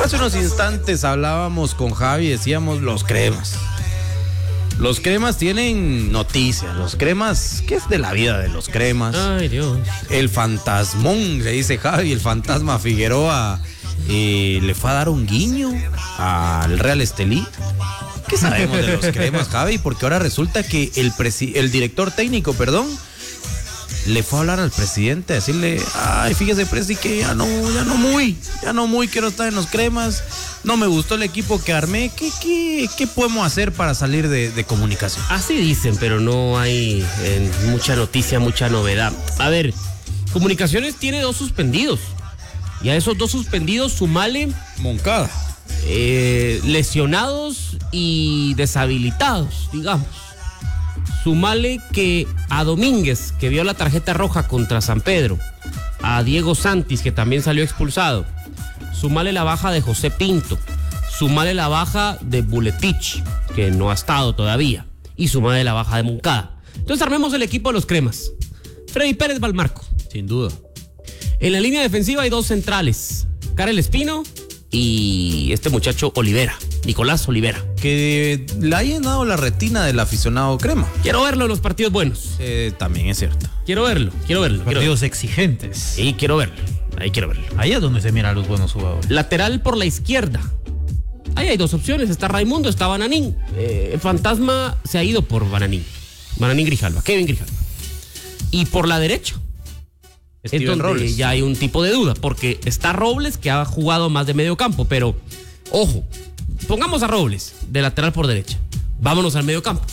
Hace unos instantes hablábamos con Javi y decíamos los cremas. Los cremas tienen noticias. Los cremas, ¿qué es de la vida de los cremas? Ay, Dios. El fantasmón, le dice Javi, el fantasma Figueroa, le fue a dar un guiño al Real Estelí. ¿Qué sabemos de los cremas, Javi? Porque ahora resulta que el director técnico, le fue a hablar al presidente, a decirle, ay, fíjese, presi, que ya no muy quiero estar en los cremas, no me gustó el equipo que armé, ¿qué podemos hacer para salir de comunicación? Así dicen, pero no hay mucha noticia, mucha novedad. A ver, Comunicaciones tiene 2 suspendidos, y a esos 2 suspendidos sumale Moncada. Lesionados y deshabilitados, digamos. Sumale que a Domínguez, que vio la tarjeta roja contra San Pedro, a Diego Santis, que también salió expulsado, sumale la baja de José Pinto, sumale la baja de Buletich, que no ha estado todavía, y sumale la baja de Moncada. Entonces armemos el equipo de los cremas. Freddy Pérez va al marco. Sin duda. En la línea defensiva hay 2 centrales, Karel Espino y este muchacho Olivera, Nicolás Olivera. Que le ha llenado la retina del aficionado crema. Quiero verlo en los partidos buenos. También es cierto. Quiero verlo. Partidos exigentes. Sí, quiero verlo. Ahí quiero verlo. Ahí es donde se miran los buenos jugadores. Lateral por la izquierda. Ahí hay 2 opciones. Está Raimundo, está Bananín. Fantasma se ha ido por Bananín. Bananín Grijalva, Kevin Grijalva. Y por la derecha. Steven Robles. Ya hay un tipo de duda, porque está Robles, que ha jugado más de medio campo, pero ojo, pongamos a Robles de lateral por derecha. Vámonos al medio campo.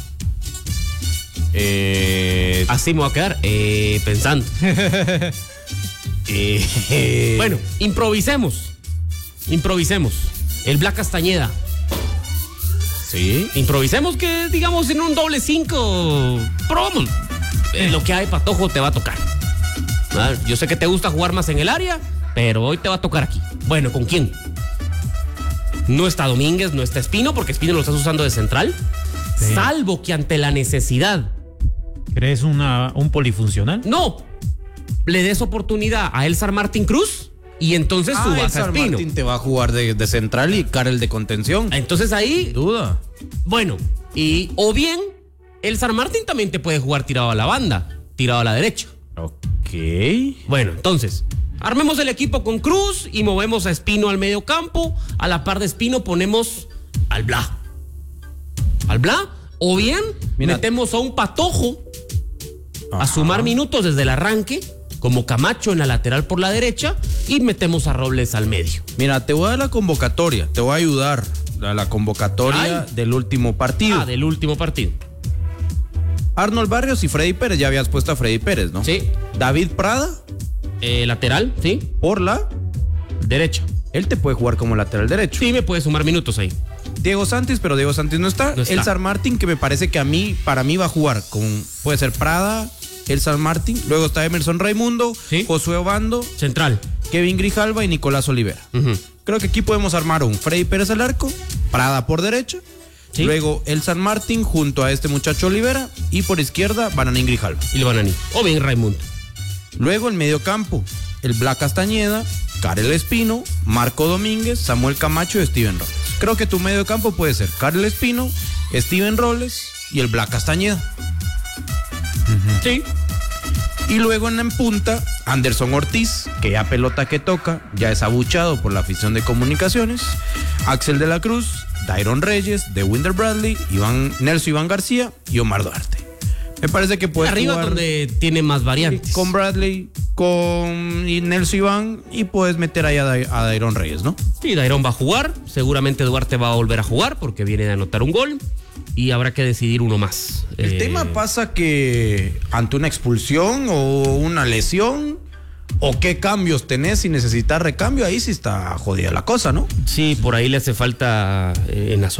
Así me voy a quedar pensando. Bueno, improvisemos. El Black Castañeda. Sí. Improvisemos que, digamos, en un doble 5. Probamos. Lo que hay, Patojo, te va a tocar. Yo sé que te gusta jugar más en el área, pero hoy te va a tocar aquí. Bueno, ¿con quién? No está Domínguez, no está Espino, porque Espino lo estás usando de central. Sí. Salvo que ante la necesidad. ¿Crees un polifuncional? No. Le des oportunidad a Elsar Martín Cruz y entonces subas a Espino. Martín te va a jugar de central y Karel de contención. Entonces ahí. Sin duda. Bueno, o bien, Elsar Martín también te puede jugar tirado a la banda, tirado a la derecha. Ok. Bueno, entonces, armemos el equipo con Cruz y movemos a Espino al medio campo. A la par de Espino ponemos al Bla. O bien, metemos a un Patojo a sumar minutos desde el arranque, como Camacho en la lateral por la derecha, y metemos a Robles al medio. Mira, te voy a dar la convocatoria, te voy a ayudar a la convocatoria del último partido. Del último partido. Arnold Barrios y Freddy Pérez, ya habías puesto a Freddy Pérez, ¿no? Sí. David Prada. Lateral, sí. Por la derecha. Él te puede jugar como lateral derecho. Sí, me puede sumar minutos ahí. Diego Santis, pero Diego Santis no está. Elsar Martín, que me parece que para mí va a jugar con, puede ser Prada, Elsar Martín. Luego está Emerson Raimundo, ¿sí? Josué Obando. Central. Kevin Grijalva y Nicolás Olivera. Creo que aquí podemos armar un Freddy Pérez al arco, Prada por derecha. ¿Sí? Luego Elsar Martín junto a este muchacho Olivera y por izquierda Bananín Grijalva. Y el Bananín. O bien Raimundo. Luego el medio campo, el Black Castañeda, Karel Espino, Marco Domínguez, Samuel Camacho y Steven Robles. Creo que tu medio campo puede ser Karel Espino, Steven Robles y el Black Castañeda. Sí. Y luego en punta, Anderson Ortiz, que ya pelota que toca, ya es abuchado por la afición de Comunicaciones, Axel de la Cruz, Dairon Reyes, Dewinder Bradley, Nelson Iván García y Omar Duarte. Me parece que puede arriba jugar donde tiene más variantes. Con Bradley, con Nelson Iván y puedes meter ahí a Dairon Reyes, ¿no? Sí, Dairon va a jugar, seguramente Duarte va a volver a jugar porque viene de anotar un gol y habrá que decidir uno más. El tema pasa que ante una expulsión o una lesión o qué cambios tenés si necesitas recambio, ahí sí está jodida la cosa, ¿no? Sí, por ahí le hace falta en la zona.